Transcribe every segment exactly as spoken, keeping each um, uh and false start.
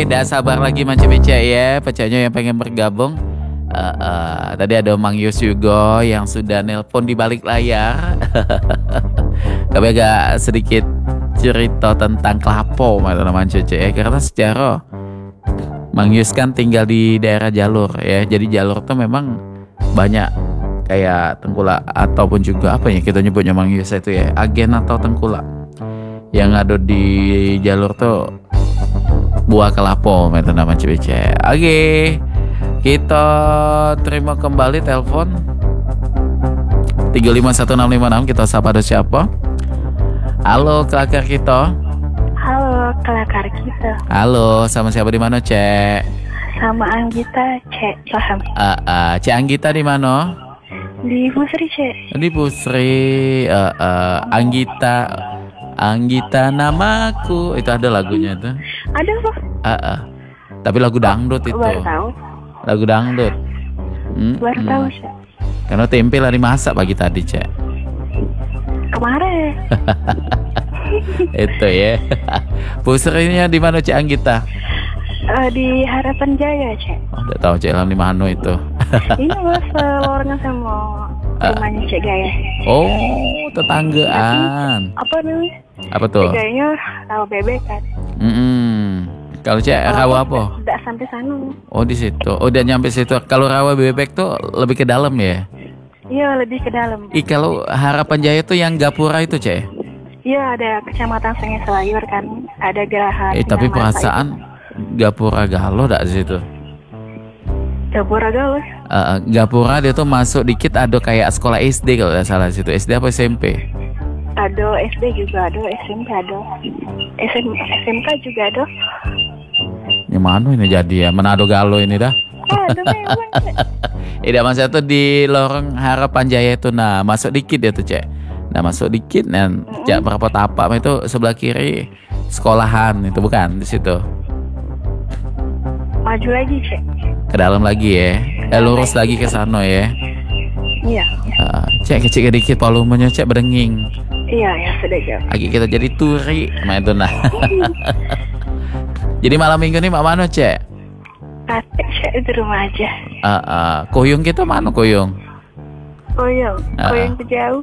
dah sabar lagi macam Ica ya, pecahnya yang pengen bergabung. Uh, uh, tadi ada Mang Yus juga yang sudah nelpon di balik layar. Kami agak sedikit cerita tentang Kelapo teman-teman Cece ya, karena secara Mang Yus kan tinggal di daerah jalur ya, jadi jalur tuh memang banyak kayak tengkulak ataupun juga apa ya kita nyebutnya Mang Yus itu ya, agen atau tengkulak yang ada di jalur tuh buah Kelapo teman-teman Cece. Oke, kita terima kembali telepon tiga lima satu enam lima enam. Kita sapa ada siapa? Halo kelakar kita. Halo kelakar kita. Halo, sama siapa di mana, Cek? Sama Anggita, Cek. Paham. Uh, uh, Cek Anggita di mana? Di Pusri, Cek. Di Pusri. Uh, uh, Anggita, Anggita namaku. Itu ada lagunya tuh. Ada kok. Uh, uh. Tapi lagu dangdut itu. Baru tahu. Lagu dangdut. Hmm, Baru hmm. tahu, Cek. Karena tempe lari masak pagi tadi, Cek. Kemarin. Itu ya. Pusrinya di mana, Cek Anggita? Uh, di Harapan Jaya, Cek. Oh, udah tahu Cek di mana itu. Ini mas selorangan sama rumahnya Cek Gaya. Oh, tetanggaan. Apa namanya? Apa tuh? Cek Gayanya rawa bebek kan. Mm-mm. Kalau Cek rawa apa? Udah sampai sana. Oh, di situ. Oh, udah nyampe situ. Kalau rawa bebek tuh lebih ke dalam ya? Iya, lebih ke dalam. Ih, kalau Harapan Jaya tuh yang Gapura itu, Cek? Iya, ada Kecamatan Sungai Selayur kan. Ada geraha. Eh, tapi perasaan Gapura Galo dak di situ. Gapura Galo. Uh, Gapura dia tuh masuk dikit ada kayak sekolah S D kalau tidak salah situ. S D apa S M P? Ada S D juga ada, S M P ada. S M, S M K juga ada. Yang mana ini jadi ya? Manado Galo ini dah. Ada memang. Tidak masa tuh di lorong Harapan Jaya itu, nah masuk dikit ya tuh, Cek. Nah masuk dikit dan mm-hmm. Jak berapa tapak itu sebelah kiri sekolahan itu bukan di situ. Maju lagi, Cek. Ke dalam lagi ya. Eh lurus lagi ke sana ya. Iya. Uh, Cek kecil dikit volumenya, Cek berdenging. Iya ya sudah jauh. Lagi kita jadi turi, main itu nah. Jadi malam minggu ini mak mana, Cek? Kakek Cek di rumah aja. Uh, uh, koyung kita mana koyung? Koyung, Uh, koyung uh. jauh.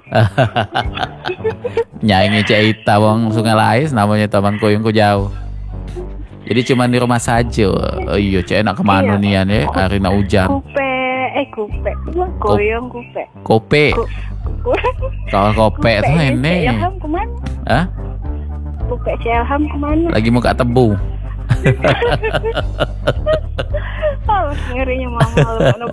Nyanyi Cek Ita wong Sungai Lais namanya teman koyung ku jauh. Jadi cuma di rumah saja. Oh iya, Cek enak kemana iya. Nian ya? Hari nak hujan. Kupe, eh kupe, koyung kupe. Kope. Kalau kope tuh ini. Cek Ilham kemana? Hah? Kupe Cek Ilham kemana? Lagi muka tebu. Oh, ngerinya mama.